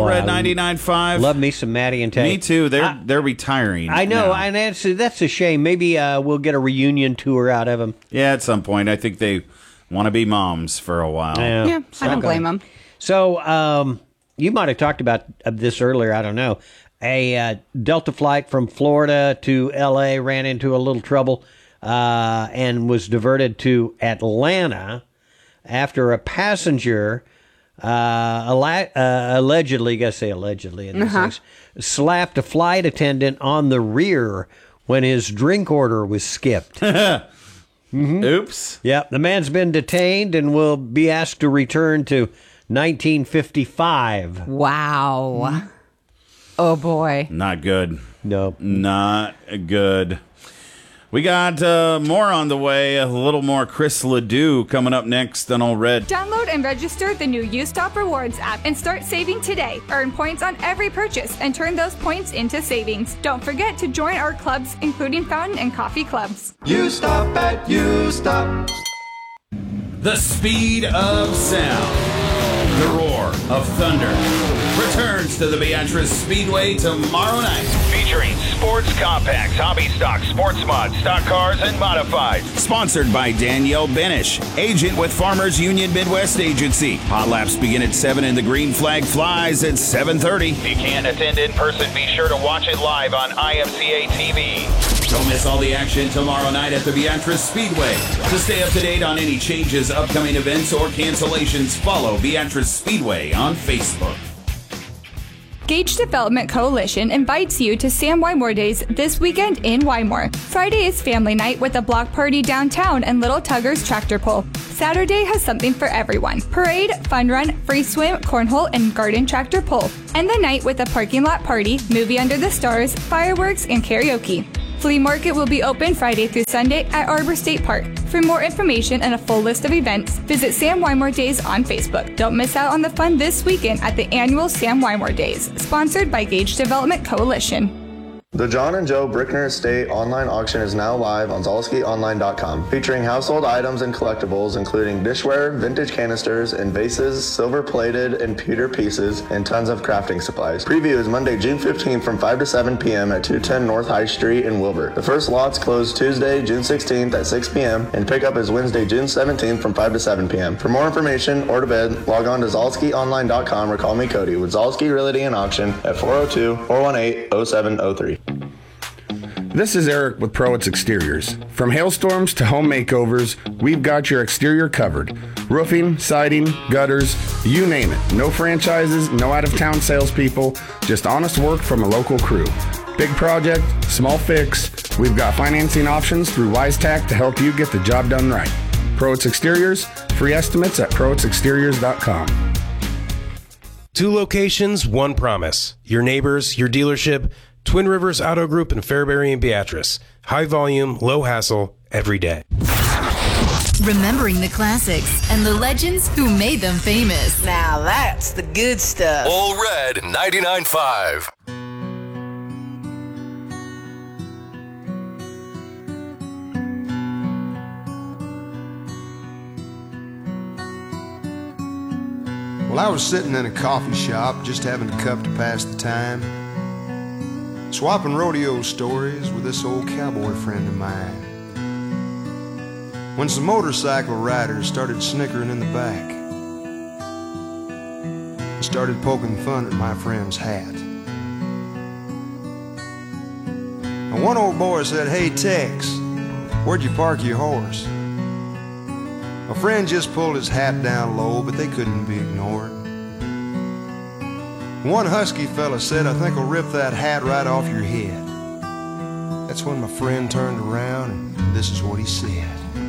Old Red 99.5. Love me some Maddie and Tay. Me too. They're retiring. I know, now. and that's a shame. Maybe we'll get a reunion tour out of them. Yeah, at some point. I think they want to be moms for a while. Yeah, I don't blame them. So you might have talked about this earlier. I don't know. A Delta flight from Florida to L.A. ran into a little trouble and was diverted to Atlanta after a passenger allegedly, gotta say allegedly in this case, slapped a flight attendant on the rear when his drink order was skipped. Oops. Yep, the man's been detained and will be asked to return to 1955. Wow. Oh, boy. Not good. Nope. Not good. We got more on the way. A little more Chris Ledoux coming up next on Old Red. Download and register the new U-Stop Rewards app and start saving today. Earn points on every purchase and turn those points into savings. Don't forget to join our clubs, including Fountain and Coffee clubs. U-Stop at U-Stop. The speed of sound. The roar of thunder returns to the Beatrice Speedway tomorrow night. Featuring sports compacts, hobby stock, sports mods, stock cars, and modifieds. Sponsored by Danielle Benish, agent with Farmers Union Midwest Agency. Hot laps begin at 7 and the green flag flies at 7:30. If you can't attend in person, be sure to watch it live on IMCA TV. Don't miss all the action tomorrow night at the Beatrice Speedway. To stay up to date on any changes, upcoming events, or cancellations, follow Beatrice Speedway on Facebook. Gage Development Coalition invites you to Sam Wymore Days this weekend in Wymore. Friday is family night with a block party downtown and Little Tugger's tractor pull. Saturday has something for everyone. Parade, fun run, free swim, cornhole, and garden tractor pull. End the night with a parking lot party, movie under the stars, fireworks, and karaoke. Flea Market will be open Friday through Sunday at Arbor State Park. For more information and a full list of events, visit Sam Wymore Days on Facebook. Don't miss out on the fun this weekend at the annual Sam Wymore Days, sponsored by Gage Development Coalition. The John and Joe Brickner Estate online auction is now live on ZalskiOnline.com, featuring household items and collectibles, including dishware, vintage canisters, and vases, silver-plated and pewter pieces, and tons of crafting supplies. Preview is Monday, June 15th from 5 to 7 p.m. at 210 North High Street in Wilbur. The first lots close Tuesday, June 16th at 6 p.m., and pickup is Wednesday, June 17th from 5 to 7 p.m. For more information or to bid, log on to ZalskiOnline.com or call me Cody with Zalski Realty and Auction at 402-418-0703. This is Eric with Proitz Exteriors. From hailstorms to home makeovers, we've got your exterior covered. Roofing, siding, gutters, you name it. No franchises, no out-of-town salespeople, just honest work from a local crew. Big project, small fix, we've got financing options through WiseTac to help you get the job done right. Proitz Exteriors, free estimates at ProitzExteriors.com. 2 locations, 1 promise. Your neighbors, your dealership, Twin Rivers Auto Group in Fairbury and Beatrice. High volume, low hassle, every day. Remembering the classics and the legends who made them famous. Now that's the good stuff. Old Red 99.5. Well, I was sitting in a coffee shop just having a cup to pass the time, swapping rodeo stories with this old cowboy friend of mine, when some motorcycle riders started snickering in the back and started poking fun at my friend's hat. And one old boy said, "Hey Tex, where'd you park your horse?" My friend just pulled his hat down low, but they couldn't be ignored. One husky fella said, "I think I'll rip that hat right off your head." That's when my friend turned around and this is what he said.